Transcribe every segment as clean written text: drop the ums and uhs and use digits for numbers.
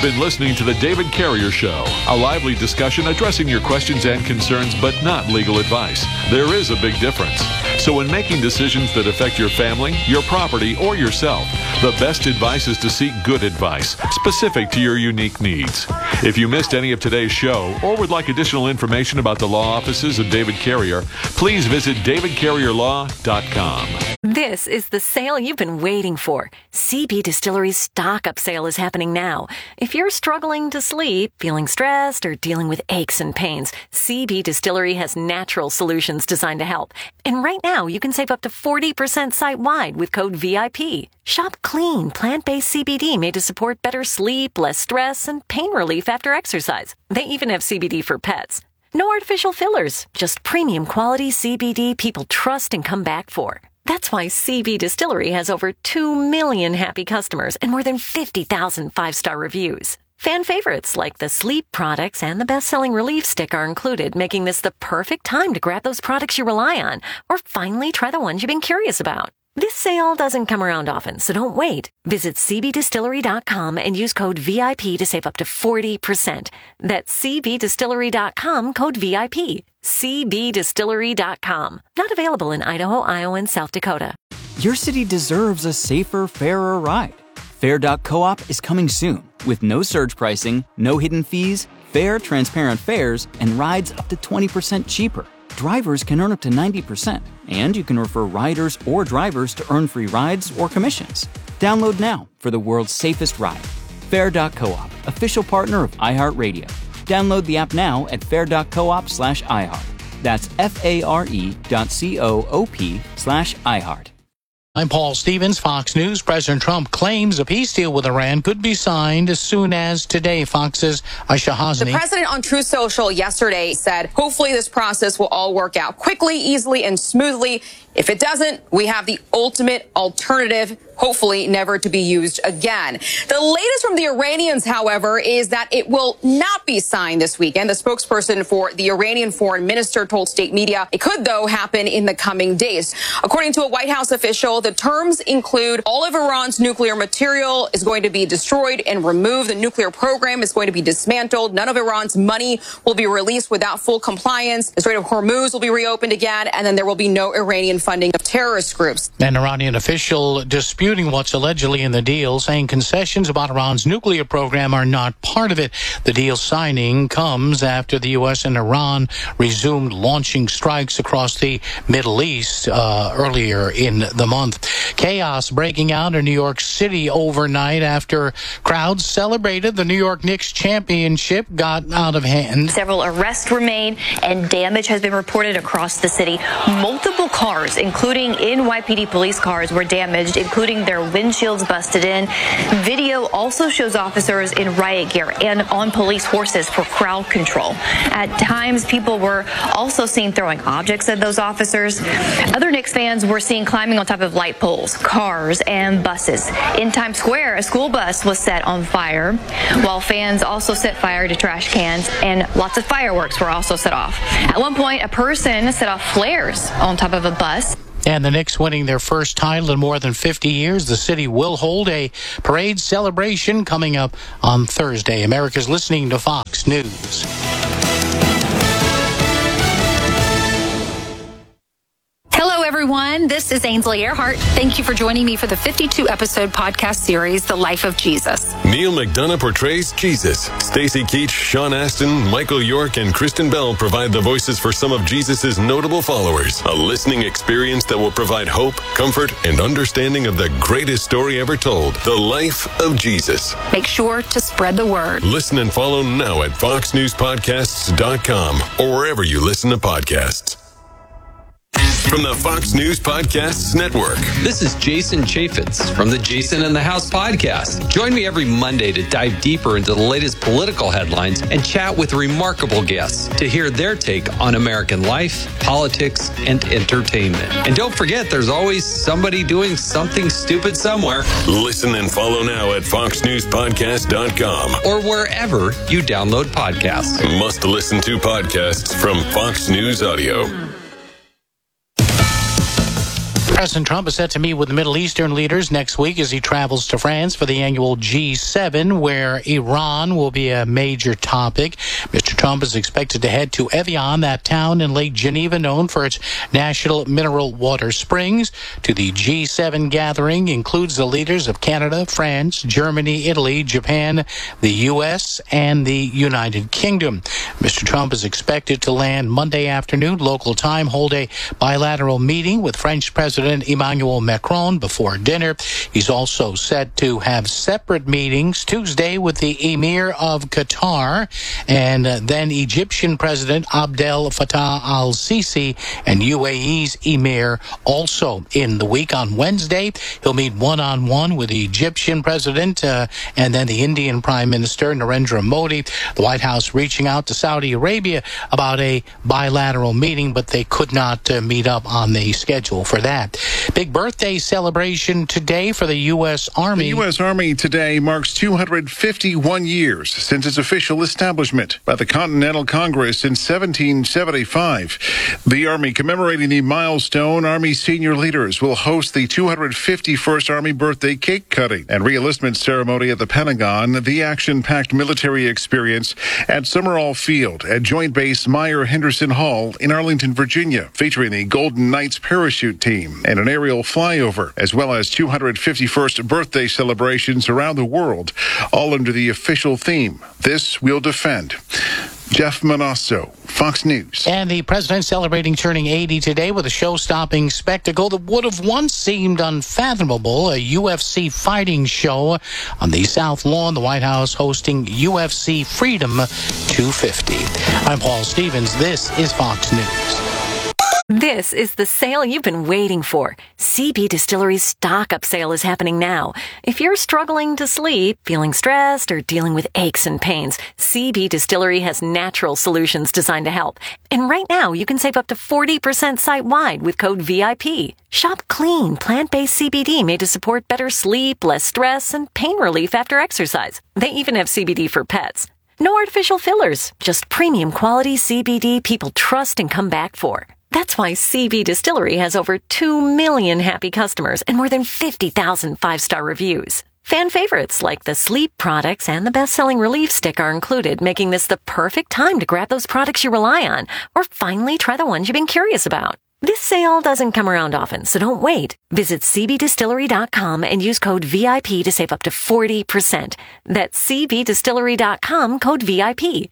been listening to The David Carrier Show, a lively discussion addressing your questions and concerns, but not legal advice. There is a big difference. So when making decisions that affect your family, your property, or yourself, the best advice is to seek good advice, specific to your unique needs. If you missed any of today's show, or would like additional information about the law offices of David Carrier, please visit davidcarrierlaw.com. This is the sale you've been waiting for. CB Distillery's stock-up sale is happening now. If you're struggling to sleep, feeling stressed, or dealing with aches and pains, CB Distillery has natural solutions designed to help. And right now, you can save up to 40% site-wide with code VIP. Shop clean, plant-based CBD made to support better sleep, less stress, and pain relief after exercise. They even have CBD for pets. No artificial fillers, just premium quality CBD people trust and come back for. That's why CB Distillery has over 2 million happy customers and more than 50,000 five-star reviews. Fan favorites like the sleep products and the best-selling relief stick are included, making this the perfect time to grab those products you rely on or finally try the ones you've been curious about. This sale doesn't come around often, so don't wait. Visit cbdistillery.com and use code VIP to save up to 40%. That's cbdistillery.com, code VIP. cbdistillery.com. Not available in Idaho, Iowa, and South Dakota. Your city deserves a safer, fairer ride. Fair.coop is coming soon with no surge pricing, no hidden fees, fair, transparent fares, and rides up to 20% cheaper. Drivers can earn up to 90%, and you can refer riders or drivers to earn free rides or commissions. Download now for the world's safest ride. Fair.coop, official partner of iHeartRadio. Download the app now at fair.coop/iHeart. That's FARE.coop/iHeart. I'm Paul Stevens, Fox News. President Trump claims a peace deal with Iran could be signed as soon as today. Fox's Aisha Hasni. The president on Truth Social yesterday said, hopefully this process will all work out quickly, easily, and smoothly. If it doesn't, we have the ultimate alternative, hopefully never to be used again. The latest from the Iranians, however, is that it will not be signed this weekend. The spokesperson for the Iranian foreign minister told state media it could, though, happen in the coming days. According to a White House official, the terms include all of Iran's nuclear material is going to be destroyed and removed. The nuclear program is going to be dismantled. None of Iran's money will be released without full compliance. The Strait of Hormuz will be reopened again, and then there will be no Iranian funding of terrorist groups. An Iranian official disputing what's allegedly in the deal, saying concessions about Iran's nuclear program are not part of it. The deal signing comes after the U.S. and Iran resumed launching strikes across the Middle East earlier in the month. Chaos breaking out in New York City overnight after crowds celebrated the New York Knicks championship got out of hand. Several arrests were made and damage has been reported across the city. Multiple cars, including NYPD police cars, were damaged, including their windshields busted in. Video also shows officers in riot gear and on police horses for crowd control. At times, people were also seen throwing objects at those officers. Other Knicks fans were seen climbing on top of light poles, cars, and buses. In Times Square, a school bus was set on fire, while fans also set fire to trash cans, and lots of fireworks were also set off. At one point, a person set off flares on top of a bus. And the Knicks winning their first title in more than 50 years. The city will hold a parade celebration coming up on Thursday. America's listening to Fox News. Hello, everyone. This is Ainsley Earhart. Thank you for joining me for the 52-episode podcast series, The Life of Jesus. Neil McDonough portrays Jesus. Stacy Keach, Sean Astin, Michael York, and Kristen Bell provide the voices for some of Jesus' notable followers. A listening experience that will provide hope, comfort, and understanding of the greatest story ever told, The Life of Jesus. Make sure to spread the word. Listen and follow now at foxnewspodcasts.com or wherever you listen to podcasts. From the Fox News Podcasts Network. This is Jason Chaffetz from the Jason in the House podcast. Join me every Monday to dive deeper into the latest political headlines and chat with remarkable guests to hear their take on American life, politics, and entertainment. And don't forget, there's always somebody doing something stupid somewhere. Listen and follow now at foxnewspodcast.com or wherever you download podcasts. Must listen to podcasts from Fox News Audio. President Trump is set to meet with Middle Eastern leaders next week as he travels to France for the annual G7, where Iran will be a major topic. Mr. Trump is expected to head to Evian, that town in Lake Geneva known for its natural mineral water springs. To the G7 gathering includes the leaders of Canada, France, Germany, Italy, Japan, the U.S., and the United Kingdom. Mr. Trump is expected to land Monday afternoon, local time, hold a bilateral meeting with French President Emmanuel Macron before dinner. He's also set to have separate meetings Tuesday with the Emir of Qatar and then Egyptian President Abdel Fattah al-Sisi and UAE's Emir also in the week. On Wednesday, he'll meet one-on-one with the Egyptian President and then the Indian Prime Minister Narendra Modi. The White House reaching out to Saudi Arabia about a bilateral meeting, but they could not meet up on the schedule for that. Big birthday celebration today for the U.S. Army. The U.S. Army today marks 251 years since its official establishment by the Continental Congress in 1775. The Army commemorating the milestone, Army senior leaders will host the 251st Army birthday cake cutting and re-enlistment ceremony at the Pentagon, the action-packed military experience at Summerall Field at Joint Base Meyer-Henderson Hall in Arlington, Virginia, featuring the Golden Knights parachute team and an aerial flyover, as well as 251st birthday celebrations around the world, all under the official theme, This We'll Defend. Jeff Manasso, Fox News. And the president celebrating turning 80 today with a show-stopping spectacle that would have once seemed unfathomable, a UFC fighting show on the South Lawn, the White House hosting UFC Freedom 250. I'm Paul Stevens. This is Fox News. This is the sale you've been waiting for. CB Distillery's stock-up sale is happening now. If you're struggling to sleep, feeling stressed, or dealing with aches and pains, CB Distillery has natural solutions designed to help. And right now, you can save up to 40% site-wide with code VIP. Shop clean, plant-based CBD made to support better sleep, less stress, and pain relief after exercise. They even have CBD for pets. No artificial fillers, just premium quality CBD people trust and come back for. That's why CB Distillery has over 2 million happy customers and more than 50,000 five-star reviews. Fan favorites like the sleep products and the best-selling relief stick are included, making this the perfect time to grab those products you rely on or finally try the ones you've been curious about. This sale doesn't come around often, so don't wait. Visit cbdistillery.com and use code VIP to save up to 40%. That's cbdistillery.com, code VIP.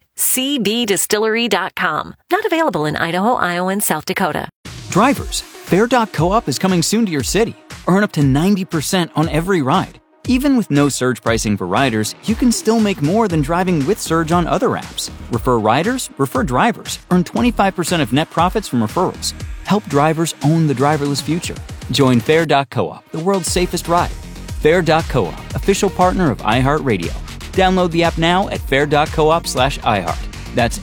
cbdistillery.com. Not available in Idaho, Iowa, and South Dakota. Drivers, Fair.coop is coming soon to your city. Earn up to 90% on every ride. Even with no surge pricing for riders, you can still make more than driving with surge on other apps. Refer riders, refer drivers. Earn 25% of net profits from referrals. Help drivers own the driverless future. Join Fair.coop, the world's safest ride. Fair.coop, official partner of iHeartRadio. Download the app now at fair.coop/iHeart. That's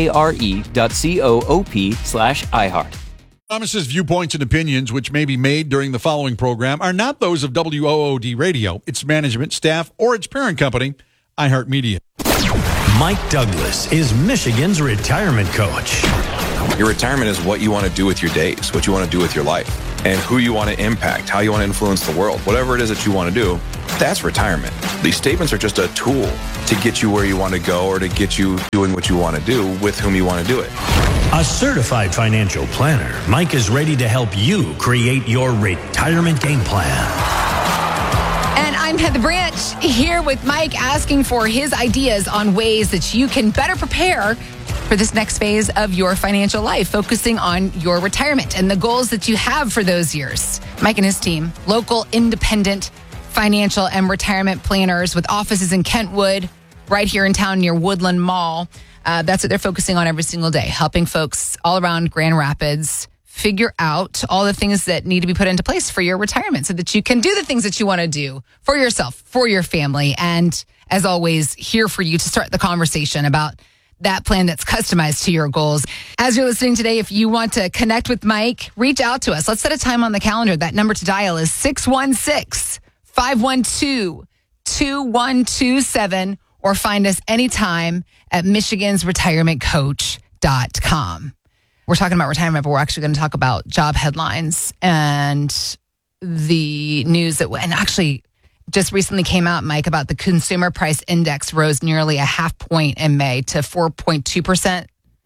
FARE.coop/iHeart. Promises, viewpoints, and opinions which may be made during the following program are not those of WOOD Radio, its management, staff, or its parent company, iHeartMedia. Mike Douglas is Michigan's retirement coach. Your retirement is what you want to do with your days, what you want to do with your life, and who you want to impact, how you want to influence the world. Whatever it is that you want to do, that's retirement. These statements are just a tool to get you where you want to go or to get you doing what you want to do with whom you want to do it. A certified financial planner, Mike is ready to help you create your retirement game plan. And I'm Heather Branch here with Mike asking for his ideas on ways that you can better prepare for this next phase of your financial life, focusing on your retirement and the goals that you have for those years. Mike and his team, local independent financial and retirement planners with offices in Kentwood, right here in town near Woodland Mall. That's what they're focusing on every single day, helping folks all around Grand Rapids figure out all the things that need to be put into place for your retirement so that you can do the things that you want to do for yourself, for your family. And as always, here for you to start the conversation about that plan that's customized to your goals. As you're listening today, if you want to connect with Mike, reach out to us. Let's set a time on the calendar. That number to dial is 616-512-2127, or find us anytime at michigansretirementcoach.com. We're talking about retirement, but we're actually going to talk about job headlines and the news that, and actually just recently came out, Mike, about the consumer price index rose nearly a half point in May to 4.2%.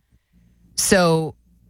So,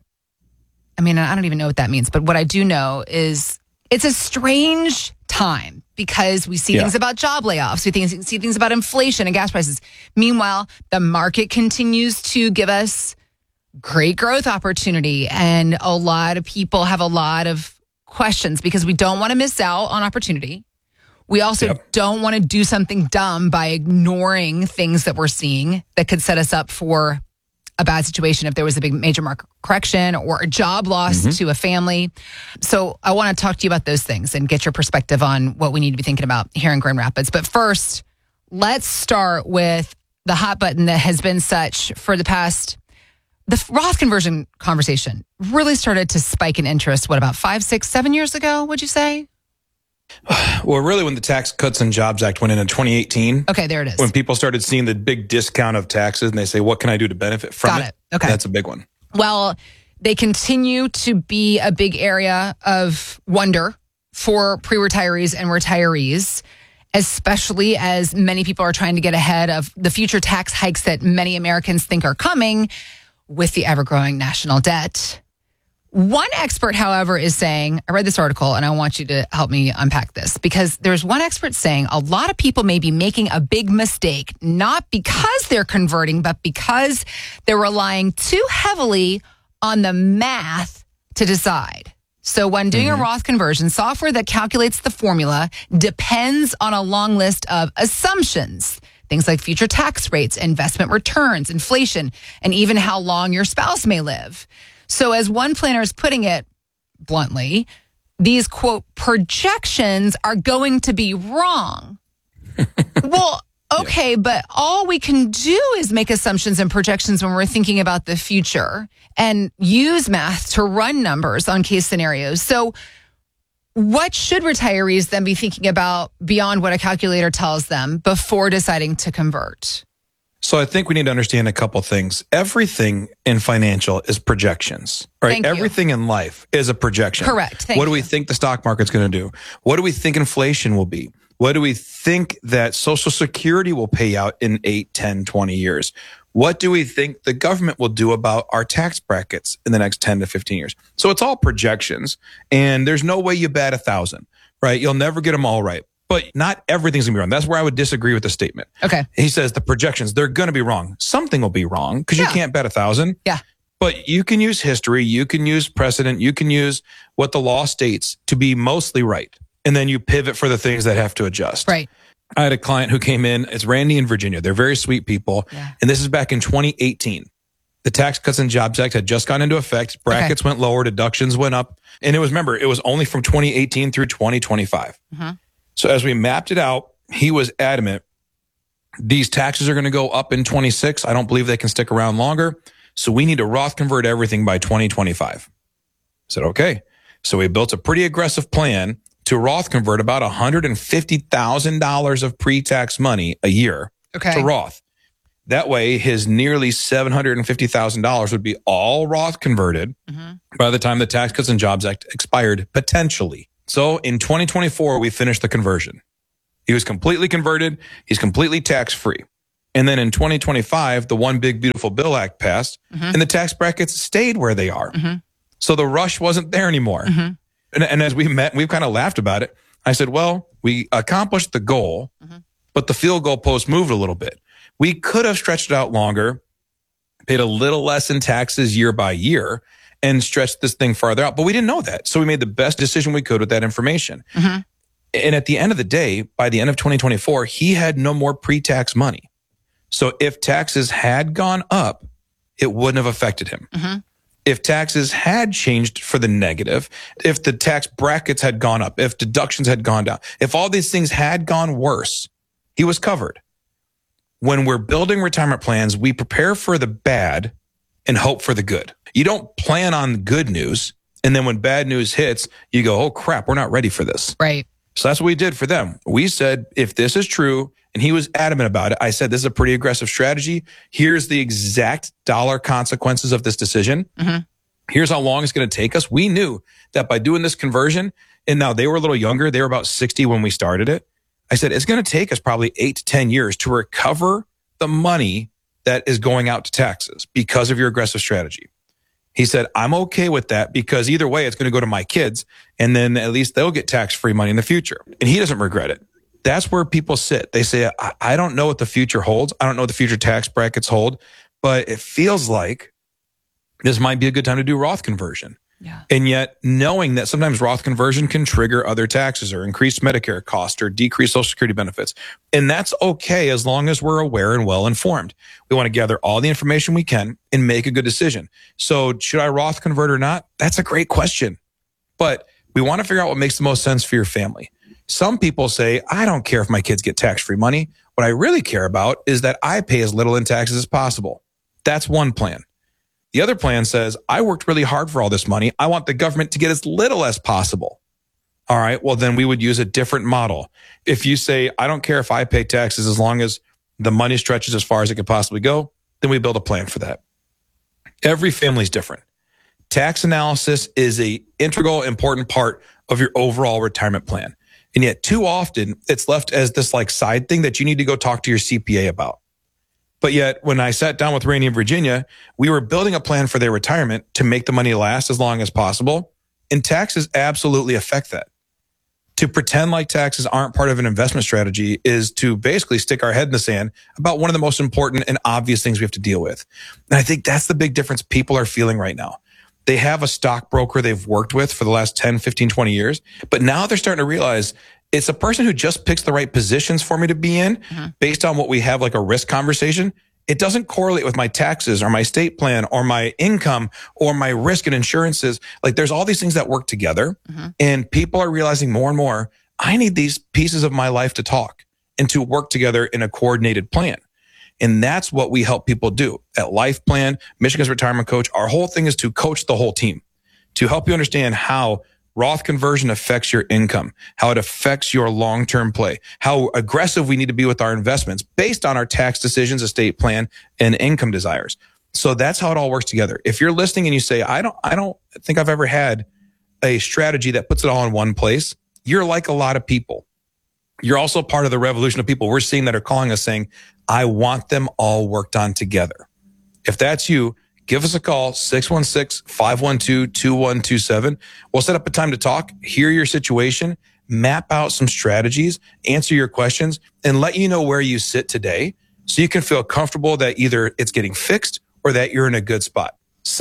I mean, I don't even know what that means, but what I do know is it's a strange time because we see things about job layoffs, we see things about inflation and gas prices. Meanwhile, the market continues to give us great growth opportunity, and a lot of people have a lot of questions because we don't want to miss out on opportunity. We also don't want to do something dumb by ignoring things that we're seeing that could set us up for a bad situation if there was a big major market correction or a job loss to a family. So I want to talk to you about those things and get your perspective on what we need to be thinking about here in Grand Rapids. But first, let's start with the hot button that has been such for the past. The Roth conversion conversation really started to spike in interest, what, about 5, 6, 7 years ago, would you say? Well, really, when the Tax Cuts and Jobs Act went in 2018. Okay, there it is. When people started seeing the big discount of taxes and they say, what can I do to benefit from it? Okay. That's a big one. Well, they continue to be a big area of wonder for pre-retirees and retirees, especially as many people are trying to get ahead of the future tax hikes that many Americans think are coming with the ever-growing national debt. One expert, however, is saying, I read this article and I want you to help me unpack this, because there's one expert saying a lot of people may be making a big mistake, not because they're converting, but because they're relying too heavily on the math to decide. So when doing a Roth conversion, software that calculates the formula depends on a long list of assumptions. Things like future tax rates, investment returns, inflation, and even how long your spouse may live. So as one planner is putting it bluntly, these, quote, projections are going to be wrong. Well, okay, but all we can do is make assumptions and projections when we're thinking about the future and use math to run numbers on case scenarios. So what should retirees then be thinking about beyond what a calculator tells them before deciding to convert? So I think we need to understand a couple things. Everything in financial is projections, right? Everything in life is a projection. Correct. What do we think the stock market's going to do? What do we think inflation will be? What do we think that Social Security will pay out in 8, 10, 20 years? What do we think the government will do about our tax brackets in the next 10 to 15 years? So it's all projections, and there's no way you bat 1,000, right? You'll never get them all right. But not everything's going to be wrong. That's where I would disagree with the statement. Okay. He says the projections, they're going to be wrong. Something will be wrong because you can't bet 1,000. Yeah. But you can use history. You can use precedent. You can use what the law states to be mostly right. And then you pivot for the things that have to adjust. Right. I had a client who came in. It's Randy in Virginia. They're very sweet people. Yeah. And this is back in 2018. The Tax Cuts and Jobs Act had just gone into effect. Brackets went lower. Deductions went up. And it was only from 2018 through 2025. So as we mapped it out, he was adamant, these taxes are going to go up in 26. I don't believe they can stick around longer. So we need to Roth convert everything by 2025. I said, okay. So we built a pretty aggressive plan to Roth convert about $150,000 of pre-tax money a year to Roth. That way, his nearly $750,000 would be all Roth converted by the time the Tax Cuts and Jobs Act expired, potentially. So in 2024, we finished the conversion. He was completely converted. He's completely tax-free. And then in 2025, the One Big Beautiful Bill Act passed, and the tax brackets stayed where they are. So the rush wasn't there anymore. And as we met, we've kind of laughed about it. I said, well, we accomplished the goal, but the field goal post moved a little bit. We could have stretched it out longer, paid a little less in taxes year by year, and stretched this thing farther out. But we didn't know that. So we made the best decision we could with that information. And at the end of the day, by the end of 2024, he had no more pre-tax money. So if taxes had gone up, it wouldn't have affected him. If taxes had changed for the negative, if the tax brackets had gone up, if deductions had gone down, if all these things had gone worse, he was covered. When we're building retirement plans, we prepare for the bad and hope for the good. You don't plan on good news, and then when bad news hits, you go, oh crap, we're not ready for this. Right. So that's what we did for them. We said, if this is true, and he was adamant about it, I said, this is a pretty aggressive strategy. Here's the exact dollar consequences of this decision. Here's how long it's going to take us. We knew that by doing this conversion, and now they were a little younger. They were about 60 when we started it. I said, it's going to take us probably 8 to 10 years to recover the money that is going out to taxes because of your aggressive strategy. He said, I'm okay with that because either way, it's going to go to my kids. And then at least they'll get tax-free money in the future. And he doesn't regret it. That's where people sit. They say, I don't know what the future holds. I don't know what the future tax brackets hold, but it feels like this might be a good time to do Roth conversion. Yeah. And yet knowing that sometimes Roth conversion can trigger other taxes or increased Medicare cost or decreased Social Security benefits. And that's okay as long as we're aware and well informed. We want to gather all the information we can and make a good decision. So should I Roth convert or not? That's a great question. But we want to figure out what makes the most sense for your family. Some people say, I don't care if my kids get tax-free money. What I really care about is that I pay as little in taxes as possible. That's one plan. The other plan says, I worked really hard for all this money. I want the government to get as little as possible. All right, well, then we would use a different model. If you say, I don't care if I pay taxes as long as the money stretches as far as it could possibly go, then we build a plan for that. Every family is different. Tax analysis is an integral, important part of your overall retirement plan. And yet too often it's left as this like side thing that you need to go talk to your CPA about. But yet, when I sat down with Rainey and Virginia, we were building a plan for their retirement to make the money last as long as possible. And taxes absolutely affect that. To pretend like taxes aren't part of an investment strategy is to basically stick our head in the sand about one of the most important and obvious things we have to deal with. And I think that's the big difference people are feeling right now. They have a stockbroker they've worked with for the last 10, 15, 20 years, but now they're starting to realize it's a person who just picks the right positions for me to be in based on what we have like a risk conversation. It doesn't correlate with my taxes or my estate plan or my income or my risk and insurances. Like there's all these things that work together and people are realizing more and more, I need these pieces of my life to talk and to work together in a coordinated plan. And that's what we help people do at Life Plan, Michigan's Retirement Coach. Our whole thing is to coach the whole team to help you understand how Roth conversion affects your income, how it affects your long-term play, how aggressive we need to be with our investments based on our tax decisions, estate plan, and income desires. So that's how it all works together. If you're listening and you say, I don't think I've ever had a strategy that puts it all in one place, you're like a lot of people. You're also part of the revolution of people we're seeing that are calling us saying, I want them all worked on together. If that's you, give us a call, 616-512-2127. We'll set up a time to talk, hear your situation, map out some strategies, answer your questions, and let you know where you sit today so you can feel comfortable that either it's getting fixed or that you're in a good spot.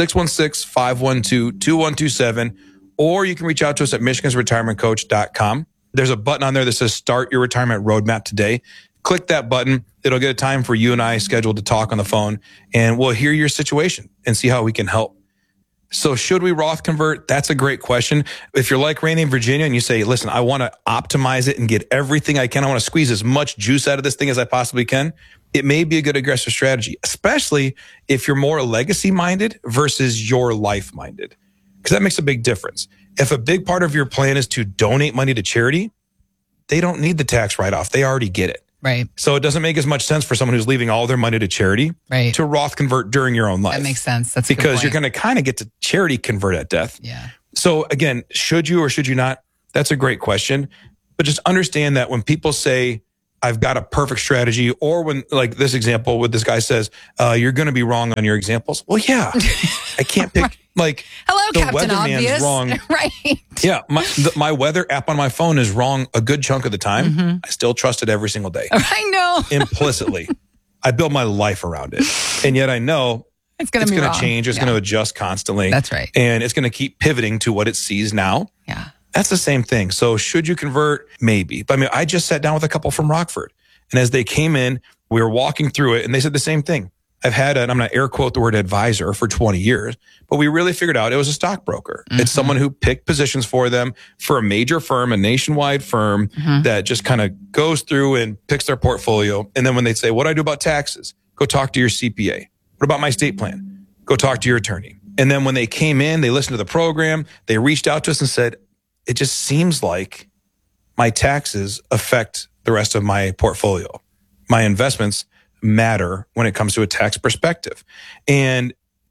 616-512-2127, or you can reach out to us at michigansretirementcoach.com. There's a button on there that says Start Your Retirement Roadmap Today. Click that button. It'll get a time for you and I scheduled to talk on the phone, and we'll hear your situation and see how we can help. So should we Roth convert? That's a great question. If you're like Rainey and Virginia and you say, listen, I want to optimize it and get everything I can. I want to squeeze as much juice out of this thing as I possibly can. It may be a good aggressive strategy, especially if you're more legacy minded versus your life minded, because that makes a big difference. If a big part of your plan is to donate money to charity, they don't need the tax write-off. They already get it. Right. So it doesn't make as much sense for someone who's leaving all their money to charity to Roth convert during your own life. That makes sense. That's because you're going to kind of get to charity convert at death. Yeah. So again, should you or should you not? That's a great question. But just understand that when people say, I've got a perfect strategy, or when like this example with this guy says, you're going to be wrong on your examples. Well, yeah, I can't pick like hello, the Captain Obvious. Wrong. Right. Yeah. My weather app on my phone is wrong a good chunk of the time. I still trust it every single day. I know. Implicitly. I build my life around it. And yet I know it's going to change. It's going to adjust constantly. That's right. And it's going to keep pivoting to what it sees now. Yeah. That's the same thing. So should you convert? Maybe. But I mean, I just sat down with a couple from Rockford. And as they came in, we were walking through it and they said the same thing. I've had I'm going to air quote the word advisor for 20 years, but we really figured out it was a stockbroker. It's someone who picked positions for them for a major firm, a nationwide firm that just kind of goes through and picks their portfolio. And then when they say, what do I do about taxes? Go talk to your CPA. What about my estate plan? Go talk to your attorney. And then when they came in, they listened to the program. They reached out to us and said, it just seems like my taxes affect the rest of my portfolio. My investments matter when it comes to a tax perspective. And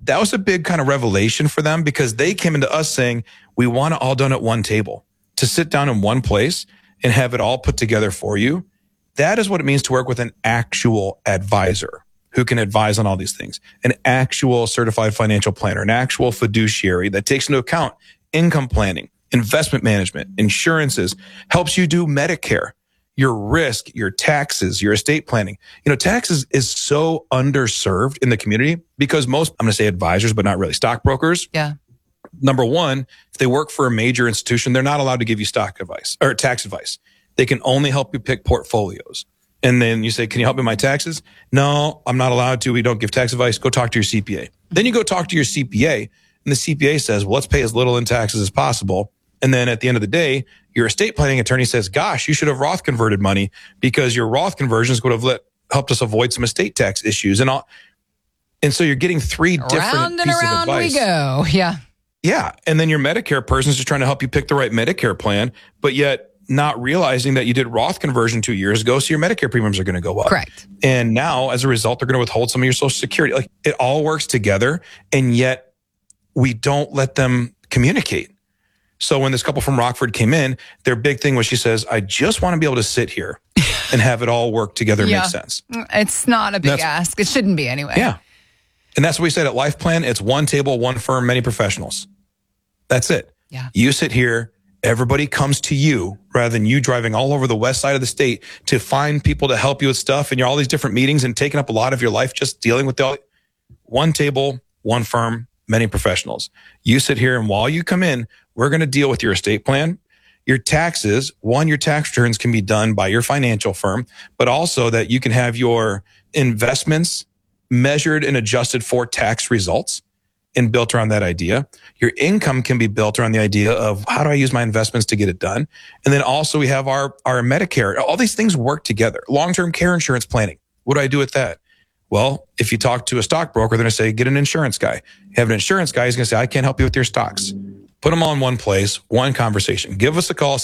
that was a big kind of revelation for them because they came into us saying, we want it all done at one table. To sit down in one place and have it all put together for you. That is what it means to work with an actual advisor who can advise on all these things, an actual certified financial planner, an actual fiduciary that takes into account income planning, investment management, insurances, helps you do Medicare, your risk, your taxes, your estate planning. Taxes is so underserved in the community because most, I'm going to say advisors, but not really stockbrokers. Yeah. Number one, if they work for a major institution, they're not allowed to give you stock advice or tax advice. They can only help you pick portfolios. And then you say, can you help me with my taxes? No, I'm not allowed to. We don't give tax advice. Go talk to your CPA. Then you go talk to your CPA and the CPA says, well, let's pay as little in taxes as possible. And then at the end of the day, your estate planning attorney says, gosh, you should have Roth converted money because your Roth conversions would have helped us avoid some estate tax issues and all. And so you're getting three different pieces of advice. Around we go. Yeah. Yeah. And then your Medicare person is just trying to help you pick the right Medicare plan, but yet not realizing that you did Roth conversion 2 years ago. So your Medicare premiums are going to go up. Correct. And now as a result, they're going to withhold some of your Social Security. Like it all works together. And yet we don't let them communicate. So when this couple from Rockford came in, their big thing was she says, I just want to be able to sit here and have it all work together and make sense. It's not a big ask. It shouldn't be anyway. Yeah. And that's what we said at Life Plan. It's one table, one firm, many professionals. That's it. Yeah. You sit here. Everybody comes to you rather than you driving all over the west side of the state to find people to help you with stuff. And you're all these different meetings and taking up a lot of your life just dealing with one table, one firm, many professionals. You sit here and while you come in, we're going to deal with your estate plan, your taxes. One, your tax returns can be done by your financial firm, but also that you can have your investments measured and adjusted for tax results and built around that idea. Your income can be built around the idea of how do I use my investments to get it done? And then also we have our Medicare. All these things work together. Long-term care insurance planning. What do I do with that? Well, if you talk to a stockbroker, they're going to say, get an insurance guy. You have an insurance guy, he's going to say, I can't help you with your stocks. Put them all in one place, one conversation. Give us a call,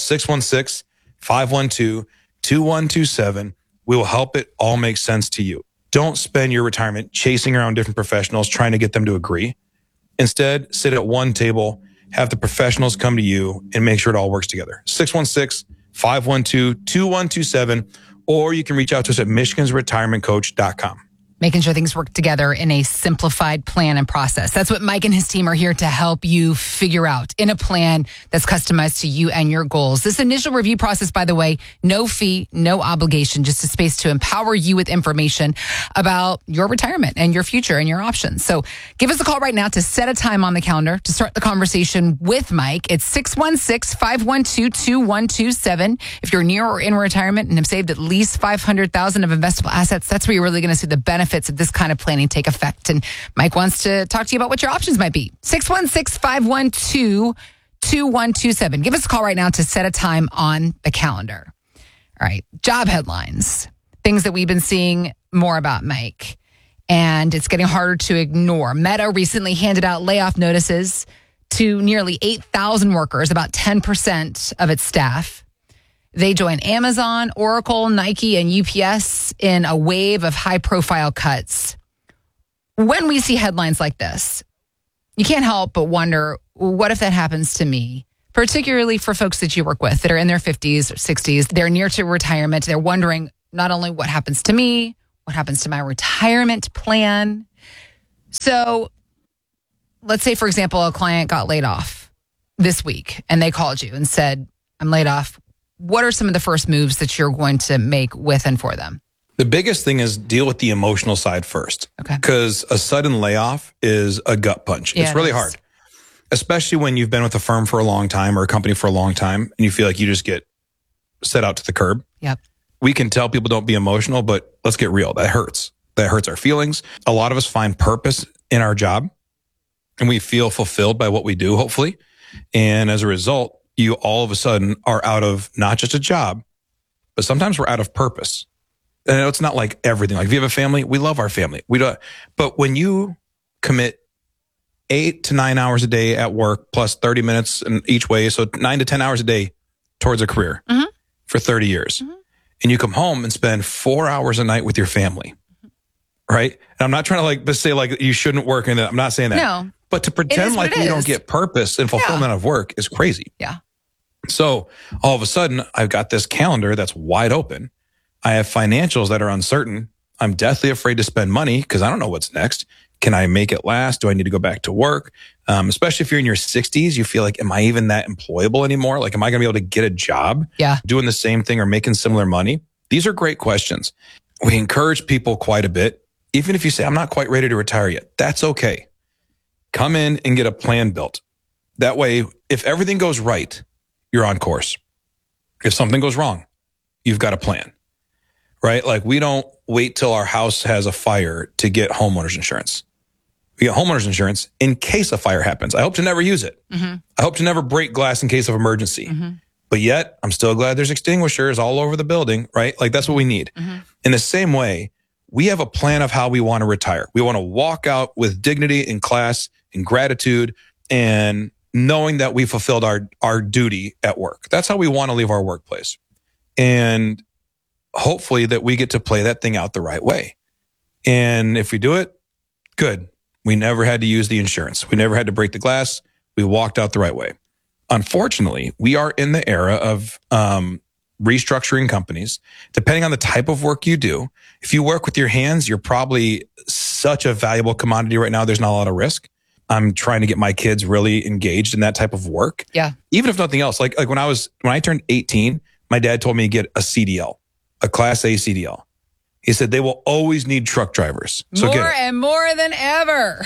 616-512-2127. We will help it all make sense to you. Don't spend your retirement chasing around different professionals, trying to get them to agree. Instead, sit at one table, have the professionals come to you and make sure it all works together. 616-512-2127, or you can reach out to us at michigansretirementcoach.com. Making sure things work together in a simplified plan and process. That's what Mike and his team are here to help you figure out in a plan that's customized to you and your goals. This initial review process, by the way, no fee, no obligation, just a space to empower you with information about your retirement and your future and your options. So give us a call right now to set a time on the calendar to start the conversation with Mike. It's 616-512-2127. If you're near or in retirement and have saved at least $500,000 of investable assets, that's where you're really going to see the benefits of this kind of planning take effect. And Mike wants to talk to you about what your options might be. 616-512-2127. Give us a call right now to set a time on the calendar. All right. Job headlines. Things that we've been seeing more about, Mike. And it's getting harder to ignore. Meta recently handed out layoff notices to nearly 8,000 workers, about 10% of its staff. They join Amazon, Oracle, Nike, and UPS in a wave of high-profile cuts. When we see headlines like this, you can't help but wonder, what if that happens to me? Particularly for folks that you work with that are in their 50s or 60s. They're near to retirement. They're wondering not only what happens to me, what happens to my retirement plan. So let's say, for example, a client got laid off this week and they called you and said, I'm laid off. What are some of the first moves that you're going to make with and for them? The biggest thing is deal with the emotional side first. Okay. Because a sudden layoff is a gut punch. Yeah, it's really hard, especially when you've been with a firm for a long time or a company for a long time and you feel like you just get set out to the curb. Yep. We can tell people don't be emotional, but let's get real. That hurts. That hurts our feelings. A lot of us find purpose in our job and we feel fulfilled by what we do, hopefully. And as a result, you all of a sudden are out of not just a job, but sometimes we're out of purpose. And I know it's not like everything. Like if you have a family, we love our family. We don't. But when you commit 8 to 9 hours a day at work plus 30 minutes in each way, so 9 to 10 hours a day towards a career for 30 years, and you come home and spend 4 hours a night with your family, right? And I'm not trying to say you shouldn't work, and I'm not saying that. No. But to pretend like we don't get purpose and fulfillment of work is crazy. Yeah. So all of a sudden, I've got this calendar that's wide open. I have financials that are uncertain. I'm deathly afraid to spend money because I don't know what's next. Can I make it last? Do I need to go back to work? Especially if you're in your 60s, you feel like, am I even that employable anymore? Like, am I going to be able to get a job doing the same thing or making similar money? These are great questions. We encourage people quite a bit. Even if you say, I'm not quite ready to retire yet, that's okay. Come in and get a plan built. That way, if everything goes right, you're on course. If something goes wrong, you've got a plan, right? Like, we don't wait till our house has a fire to get homeowners insurance. We get homeowners insurance in case a fire happens. I hope to never use it. Mm-hmm. I hope to never break glass in case of emergency. Mm-hmm. But yet, I'm still glad there's extinguishers all over the building, right? Like, that's what we need. Mm-hmm. In the same way, we have a plan of how we want to retire. We want to walk out with dignity and class and gratitude and knowing that we fulfilled our duty at work. That's how we want to leave our workplace. And hopefully that we get to play that thing out the right way. And if we do it, good. We never had to use the insurance. We never had to break the glass. We walked out the right way. Unfortunately, we are in the era of restructuring companies. Depending on the type of work you do, if you work with your hands, you're probably such a valuable commodity right now. There's not a lot of risk. I'm trying to get my kids really engaged in that type of work. Yeah. Even if nothing else, like when I turned 18, my dad told me to get a CDL, a Class A CDL. He said they will always need truck drivers. So more and more than ever.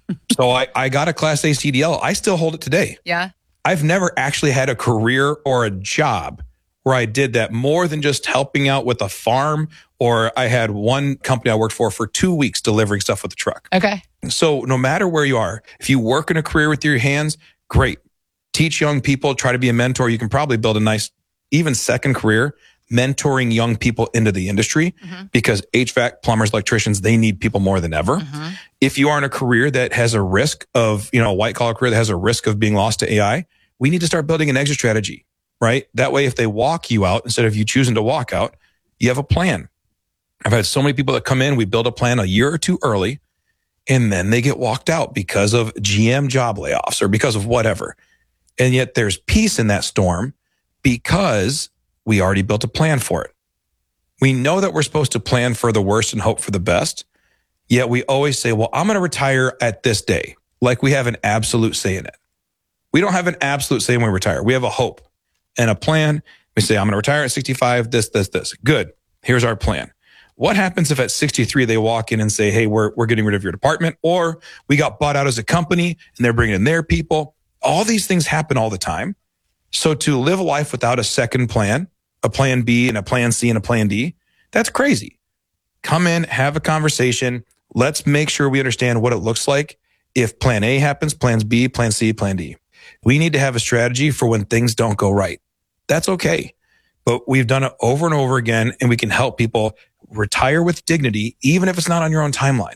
So I got a Class A CDL. I still hold it today. Yeah. I've never actually had a career or a job where I did that more than just helping out with a farm, or I had one company I worked for 2 weeks delivering stuff with a truck. Okay. So no matter where you are, if you work in a career with your hands, great. Teach young people, try to be a mentor. You can probably build a nice, even second career, mentoring young people into the industry because HVAC, plumbers, electricians, they need people more than ever. If you are in a career that has a risk of, a white collar career that has a risk of being lost to AI, we need to start building an exit strategy, right? That way, if they walk you out, instead of you choosing to walk out, you have a plan. I've had so many people that come in, we build a plan a year or two early, and then they get walked out because of GM job layoffs or because of whatever. And yet there's peace in that storm because we already built a plan for it. We know that we're supposed to plan for the worst and hope for the best. Yet we always say, well, I'm going to retire at this day. Like we have an absolute say in it. We don't have an absolute say when we retire. We have a hope and a plan. We say, I'm going to retire at 65, this. Good. Here's our plan. What happens if at 63 they walk in and say, hey, we're getting rid of your department, or we got bought out as a company and they're bringing in their people? All these things happen all the time. So to live a life without a second plan, a plan B and a plan C and a plan D, that's crazy. Come in, have a conversation. Let's make sure we understand what it looks like if plan A happens, plans B, plan C, plan D. We need to have a strategy for when things don't go right. That's okay. But we've done it over and over again, and we can help people retire with dignity, even if it's not on your own timeline.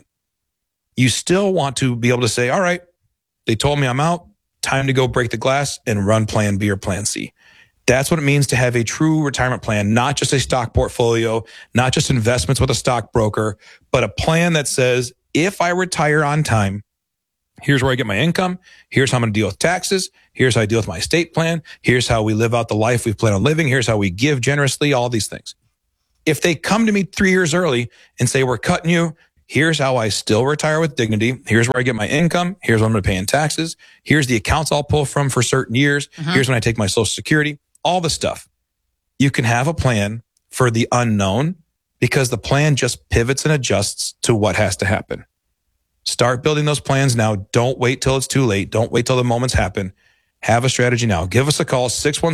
You still want to be able to say, all right, they told me I'm out. Time to go break the glass and run plan B or plan C. That's what it means to have a true retirement plan, not just a stock portfolio, not just investments with a stockbroker, but a plan that says, if I retire on time, here's where I get my income. Here's how I'm going to deal with taxes. Here's how I deal with my estate plan. Here's how we live out the life we plan on living. Here's how we give generously, all these things. If they come to me 3 years early and say, we're cutting you, here's how I still retire with dignity. Here's where I get my income. Here's what I'm going to pay in taxes. Here's the accounts I'll pull from for certain years. Here's when I take my Social Security, all the stuff. You can have a plan for the unknown because the plan just pivots and adjusts to what has to happen. Start building those plans now. Don't wait till it's too late. Don't wait till the moments happen. Have a strategy now. Give us a call,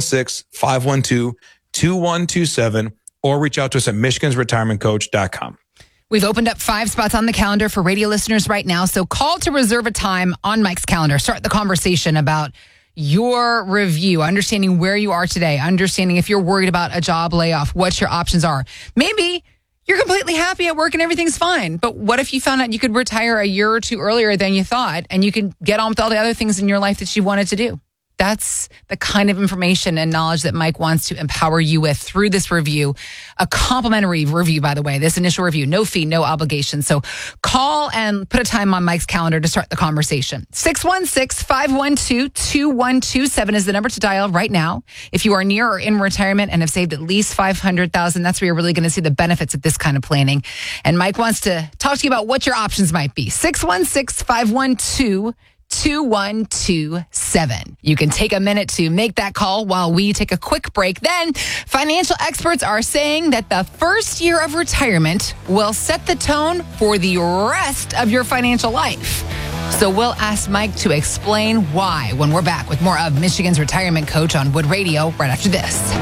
616-512-2127, or reach out to us at michigansretirementcoach.com. We've opened up 5 spots on the calendar for radio listeners right now. So call to reserve a time on Mike's calendar. Start the conversation about your review, understanding where you are today, understanding if you're worried about a job layoff, what your options are. Maybe you're completely happy at work and everything's fine. But what if you found out you could retire a year or two earlier than you thought and you could get on with all the other things in your life that you wanted to do? That's the kind of information and knowledge that Mike wants to empower you with through this review. A complimentary review, by the way, this initial review, no fee, no obligation. So call and put a time on Mike's calendar to start the conversation. 616-512-2127 is the number to dial right now. If you are near or in retirement and have saved at least $500,000, that's where you're really going to see the benefits of this kind of planning. And Mike wants to talk to you about what your options might be. 616-512-2127. You can take a minute to make that call while we take a quick break. Then, financial experts are saying that the first year of retirement will set the tone for the rest of your financial life. So we'll ask Mike to explain why when we're back with more of Michigan's Retirement Coach on Wood Radio right after this.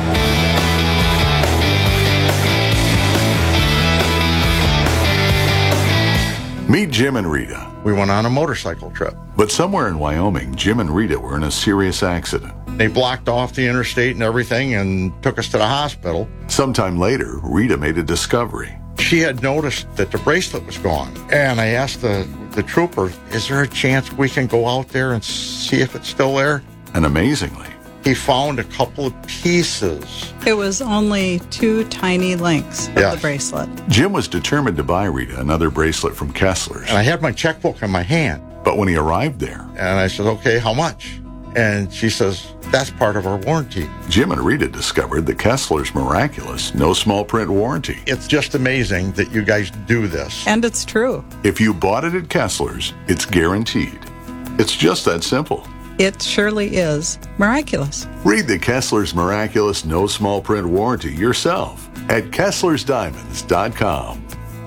Meet Jim and Rita. We went on a motorcycle trip. But somewhere in Wyoming, Jim and Rita were in a serious accident. They blocked off the interstate and everything and took us to the hospital. Sometime later, Rita made a discovery. She had noticed that the bracelet was gone. And I asked the trooper, is there a chance we can go out there and see if it's still there? And amazingly, he found a couple of pieces. It was only 2 tiny links of the bracelet. Jim was determined to buy Rita another bracelet from Kessler's. And I had my checkbook in my hand. But when he arrived there, and I said, okay, how much? And she says, that's part of our warranty. Jim and Rita discovered the Kessler's miraculous no small print warranty. It's just amazing that you guys do this. And it's true. If you bought it at Kessler's, it's guaranteed. It's just that simple. It surely is miraculous. Read the Kessler's Miraculous No Small Print Warranty yourself at KesslersDiamonds.com.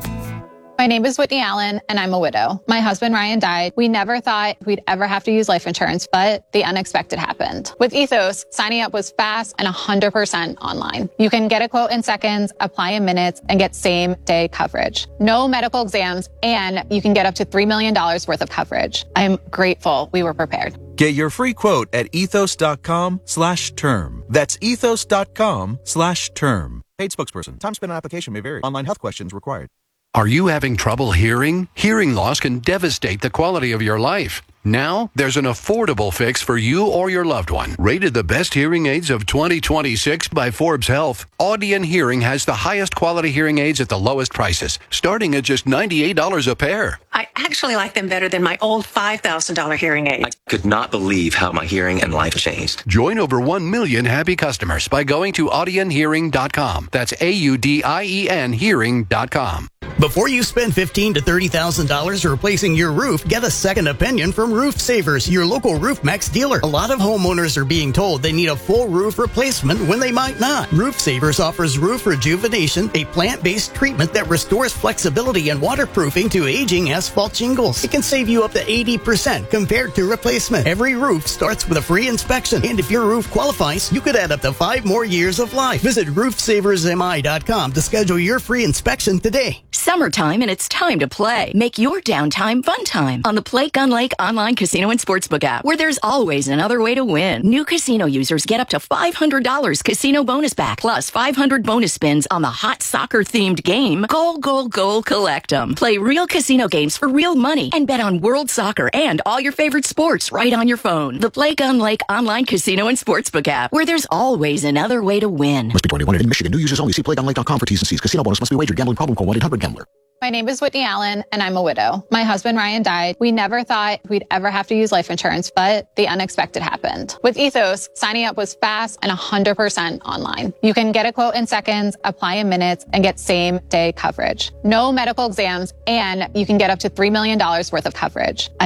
My name is Whitney Allen, and I'm a widow. My husband, Ryan, died. We never thought we'd ever have to use life insurance, but the unexpected happened. With Ethos, signing up was fast and 100% online. You can get a quote in seconds, apply in minutes, and get same-day coverage. No medical exams, and you can get up to $3 million worth of coverage. I'm grateful we were prepared. Get your free quote at ethos.com/term. That's ethos.com/term. Paid spokesperson. Time spent on application may vary. Online health questions required. Are you having trouble hearing? Hearing loss can devastate the quality of your life. Now, there's an affordable fix for you or your loved one. Rated the best hearing aids of 2026 by Forbes Health, Audion Hearing has the highest quality hearing aids at the lowest prices, starting at just $98 a pair. I actually like them better than my old $5,000 hearing aid. I could not believe how my hearing and life changed. Join over 1 million happy customers by going to audionhearing.com. That's AUDIEN hearing.com. Before you spend $15,000 to $30,000 replacing your roof, get a second opinion from Roof Savers, your local RoofMax dealer. A lot of homeowners are being told they need a full roof replacement when they might not. Roof Savers offers roof rejuvenation, a plant-based treatment that restores flexibility and waterproofing to aging asphalt shingles. It can save you up to 80% compared to replacement. Every roof starts with a free inspection, and if your roof qualifies, you could add up to 5 more years of life. Visit roofsaversmi.com to schedule your free inspection today. Summertime, and it's time to play. Make your downtime fun time on the Play Gun Lake online casino and sportsbook app, where there's always another way to win. New casino users get up to $500 casino bonus back, plus 500 bonus spins on the hot soccer-themed game, Goal, Goal, Goal, Collect 'em. Play real casino games for real money and bet on world soccer and all your favorite sports right on your phone. The Play Gun Lake online casino and sportsbook app, where there's always another way to win. Must be 21 in Michigan. New users only. See playgunlake.com for T's and C's. Casino bonus must be wagered. Gambling problem? Call 1-800-GAMBLER. My name is Whitney Allen, and I'm a widow. My husband, Ryan, died. We never thought we'd ever have to use life insurance, but the unexpected happened. With Ethos, signing up was fast and 100% online. You can get a quote in seconds, apply in minutes, and get same-day coverage. No medical exams, and you can get up to $3 million worth of coverage.